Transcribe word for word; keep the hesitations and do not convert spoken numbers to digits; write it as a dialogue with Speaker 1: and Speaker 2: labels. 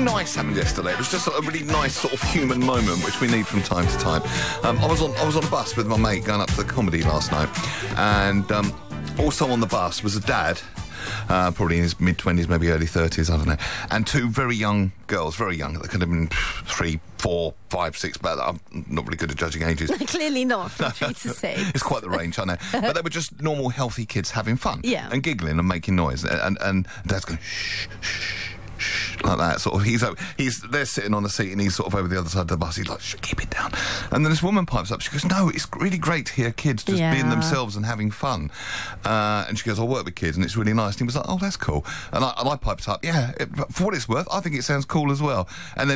Speaker 1: nice happened yesterday. It was just a really nice sort of human moment, which we need from time to time. Um, I was on I was on a bus with my mate going up to the comedy last night, and um, also on the bus was a dad. Uh, probably in his mid-twenties, maybe early thirties, I don't know. And two very young girls, very young. They could have been three, four, five, six, but I'm not really good at judging ages.
Speaker 2: Clearly not, from three to six.
Speaker 1: It's quite the range, I know. But they were just normal, healthy kids having fun.
Speaker 2: Yeah.
Speaker 1: And giggling and making noise. And, and Dad's going, shh, shh, shh, like that. Sort of, he's, he's, they're sitting on a seat and he's sort of over the other side of the bus. He's like, shh, keep it down. And then this woman pipes up. She goes, no, it's really great to hear kids just
Speaker 2: Yeah.
Speaker 1: being themselves and having fun. Uh, and she goes, I work with kids and it's really nice. And he was like, oh, that's cool. And I, and I piped up, yeah, it, for what it's worth, I think it sounds cool as well. And then